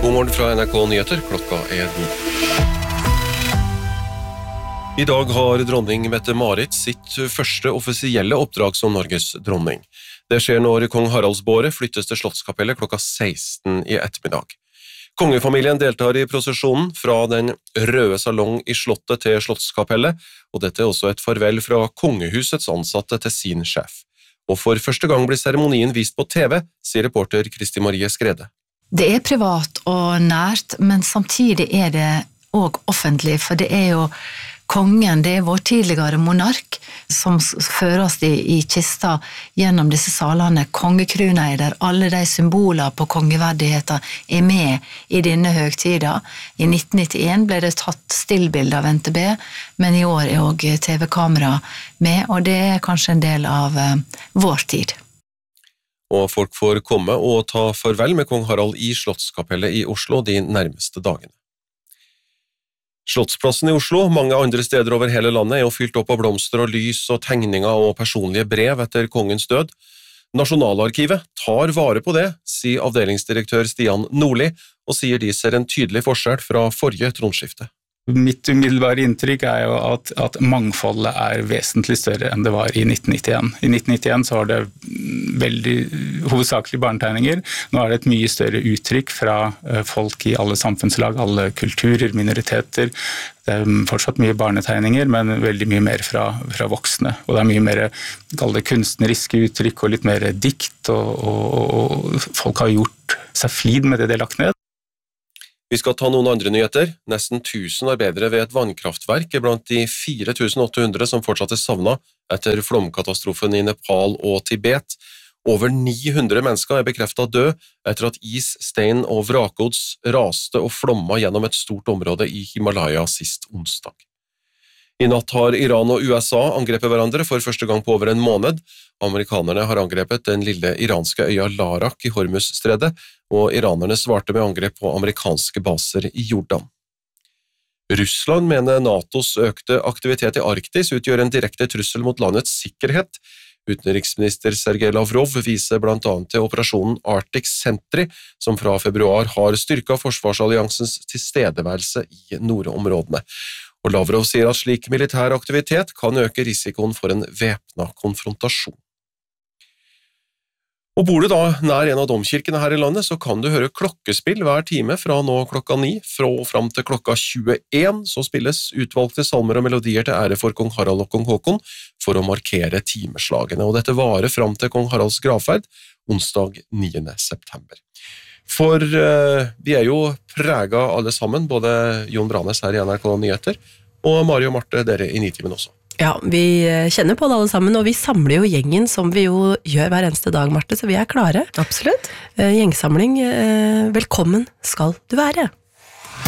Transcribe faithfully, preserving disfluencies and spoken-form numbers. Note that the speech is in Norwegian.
God morgen fra N R K Nyheter, klokka er ni. I dag har dronning Mette-Marit sitt første offisielle oppdrag som Norges dronning. Det skjer når kong Haraldsbåre flyttes til Slottskapellet klokka seksten i ettermiddag. Kongefamilien deltar i prosesjonen fra den røde salong i slottet til Slottskapellet, og dette er også et farvel fra kongehusets ansatte til sin sjef. Og for første gang blir seremonien vist på T V, sier reporter Kristi Marie Skrede. Det er privat og nært, men samtidig er det også offentlig, for det er jo kongen, det er vår tidligere monark, som føres i, i kista gjennom disse salene. Kongekrona er der, alle de symboler på kongeverdigheter er med i denne høgtida. I nitten nittien ble det tatt stillbilder av N T B, men i år er også T V-kamera med, og det er kanskje en del av uh, vår tid. Og folk får komme og ta farvel med kong Harald i Slottskapellet i Oslo de nærmeste dagene. Slottsplassen i Oslo, mange andre steder over hele landet, er jo fylt opp av blomster og lys og tegninger og personlige brev etter kongens død. Nasjonalarkivet tar vare på det, sier avdelingsdirektør Stian Nordli, og sier de ser en tydelig forskjell fra forrige tronskifte. Mitt umiddelbare inntrykk er jo at, at mangfoldet er vesentlig større enn det var i nitten nittien. I nitten nittien så var det veldig hovedsakelig barnetegninger. Nå er det et mye større uttrykk fra folk i alle samfunnslag, alle kulturer, minoriteter. Det er fortsatt mye barnetegninger, men veldig mye mer fra, fra voksne. Og det er mye mer kall det kunstneriske uttrykk og litt mer dikt, og, og, og folk har gjort seg flid med det de har lagt ned. Vi skal ta noen andre nyheter. Nesten tusen arbeidere ved et vannkraftverk er blant de fire tusen åtte hundre som fortsatt er savnet etter flomkatastrofen i Nepal og Tibet. Over ni hundre mennesker er bekreftet død etter at is, stein og vrakgods raste og flomma gjennom et stort område i Himalaya sist onsdag. I natt har Iran og U S A angrepet hverandre for første gang på over en måned. Amerikanerne har angrepet den lille iranske øya Larak i Hormuzstredet, og iranerne svarte med angrep på amerikanske baser i Jordan. Russland mener NATOs økte aktivitet i Arktis utgjør en direkte trussel mot landets sikkerhet. Utenriksminister Sergej Lavrov viser blant annet til operasjonen Arctic Sentry, som fra februar har styrket forsvarsalliansens tilstedeværelse i nordområdene. Og Lavrov sier at slik militær aktivitet kan øke risikoen for en væpnet konfrontasjon. Og bor du da nær en av domkirkene her i landet, så kan du høre klokkespill hver time fra nå klokka ni, fra og frem til klokka tjueen, så spilles utvalgte salmer og melodier til ære for kong Harald og kong Håkon for å markere timeslagene, og dette varer frem til kong Haralds gravferd, onsdag niende september. For uh, vi er jo preget alle sammen, både Jon Branes her i N R K Nyheter, og Mari og Marte, dere i Nitimen også. Ja, vi kjenner på det alle sammen, og vi samler jo gjengen som vi jo gjør hver eneste dag, Marte, så vi er klare. Absolutt. Gjengsamling, velkommen skal du være.